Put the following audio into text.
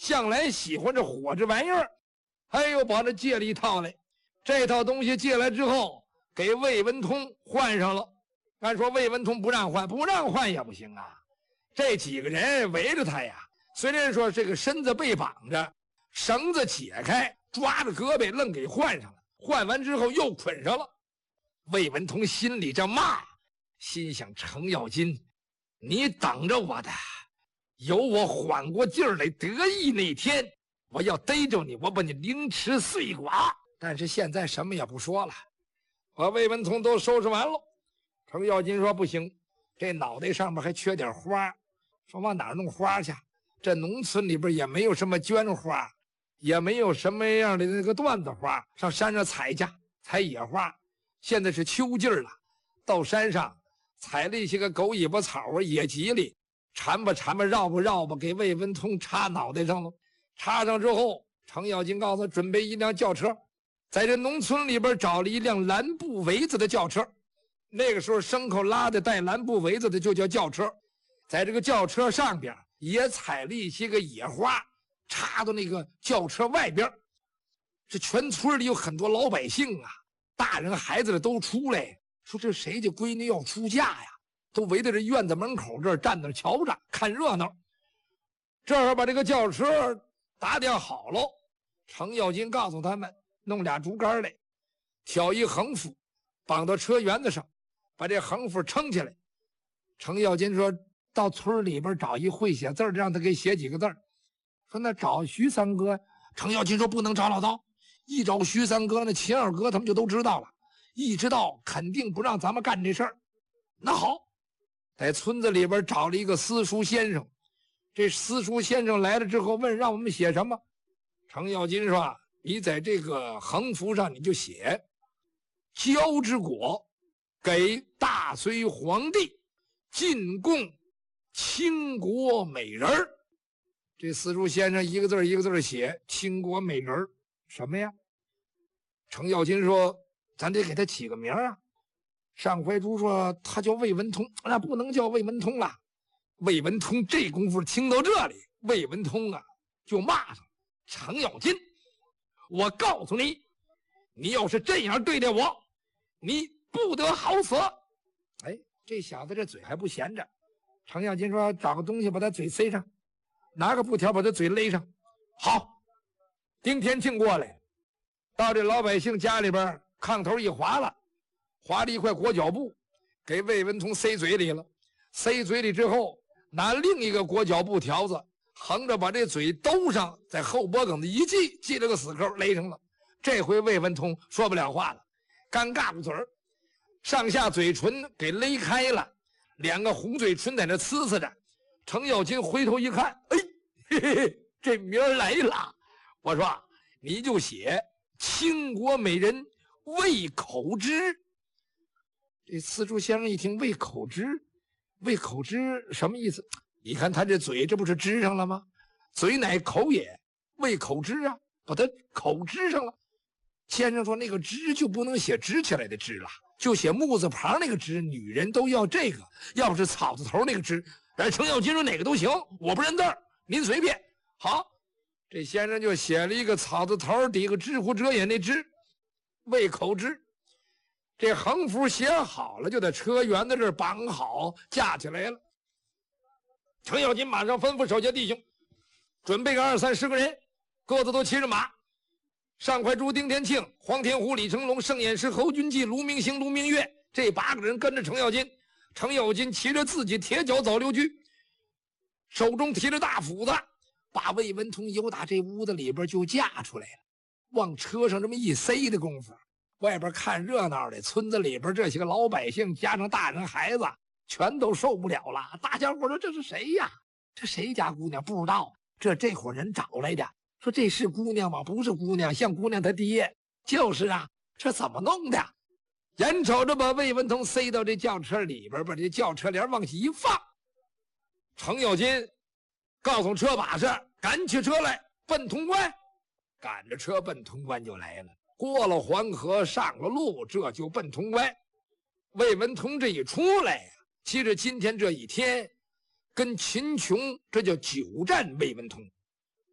向来喜欢这火这玩意儿，又把这借了一套来。这套东西借来之后，给魏文通换上了。按说魏文通不让换，不让换也不行啊。这几个人围着他呀，虽然说这个身子被绑着，绳子解开，抓着胳膊愣给换上了。换完之后又捆上了。魏文通心里这骂，心想程咬金，你等着我的，有我缓过劲儿来得意那天，我要逮着你，我把你凌迟碎剐。但是现在什么也不说了，把魏文通都收拾完了。程咬金说不行，这脑袋上面还缺点花，说往哪儿弄花去？这农村里边也没有什么绢花，也没有什么样的那个缎子花，上山上采去，采野花。现在是秋季了，到山上采了一些个狗尾巴草啊、野蒺藜，缠吧缠吧，绕吧绕吧，给魏文通插脑袋上了。插上之后，程咬金告诉他准备一辆轿车，在这农村里边找了一辆蓝布围子的轿车。那个时候牲口拉的带蓝布围子的就叫轿车，在这个轿车上边也采了一些个野花，插到那个轿车外边。这全村里有很多老百姓啊，大人孩子的都出来，说这谁家闺女要出嫁呀，都围在这院子门口这儿站那瞧着看热闹。这会儿把这个轿车打点好了，程咬金告诉他们弄俩竹竿来，挑一横幅绑到车辕子上，把这横幅撑起来。程咬金说到村里边找一会写字的，让他给写几个字。说那找徐三哥。程咬金说不能找老道，一找徐三哥，那秦二哥他们就都知道了，一知道肯定不让咱们干这事儿。那好，在村子里边找了一个私塾先生。这私塾先生来了之后问让我们写什么。程咬金说你在这个横幅上你就写交之果给大隋皇帝进贡倾国美人儿。这私塾先生一个字一个字写倾国美人儿什么呀？程咬金说咱得给他起个名啊。尚怀珠说他叫魏文通，那不能叫魏文通了。魏文通这功夫听到这里，魏文通啊就骂上程咬金，我告诉你，你要是这样对待我，你不得好死。哎，这小子这嘴还不闲着。程咬金说找个东西把他嘴塞上，拿个布条把他嘴勒上。好，丁天庆过来到这老百姓家里边，炕头一划了，划了一块裹脚布给魏文通塞嘴里了。塞嘴里之后，拿另一个裹脚布条子横着把这嘴兜上，在后脖梗子一系，系了个死扣勒上了。这回魏文通说不了话了，尴尬不嘴儿，上下嘴唇给勒开了，两个红嘴唇在那呲呲着。程咬金回头一看，哎，嘿嘿嘿，这名儿来了。我说你就写倾国美人魏口之。这私塾先生一听魏口之，魏口之什么意思？你看他这嘴，这不是支上了吗？嘴乃口也，魏口之啊，把他口支上了。先生说那个支就不能写支起来的支了，就写木字旁那个支，女人都要这个，要不是草字头那个支。程咬金说哪个都行，我不认字儿，您随便。好，这先生就写了一个草字头底个知乎者也那知，魏口之。这横幅写好了，就在车辕子这儿绑好，架起来了。程咬金马上吩咐手下弟兄准备个20-30个人，个子都骑着马。尚怀珠、丁天庆、黄天虎、李成龙、盛演师、侯君济、卢明星、卢明月，这8个人跟着程咬金。程咬金骑着自己铁脚早溜驹，手中提着大斧子，把魏文通由打这屋子里边就架出来了，往车上这么一塞的功夫，外边看热闹的村子里边这些个老百姓加上大人孩子全都受不了了。大家伙说这是谁呀？这谁家姑娘？不知道。这伙人找来的，说这是姑娘吗？不是姑娘，像姑娘她爹。就是啊，这怎么弄的？眼瞅着把魏文通塞到这轿车里边，把这轿车帘往起一放。程咬金告诉车把式赶起车来，奔潼关。赶着车奔潼关就来了，过了黄河，上了路，这就奔潼关。魏文通这一出来呀，其实今天这一天跟秦琼这叫久战魏文通。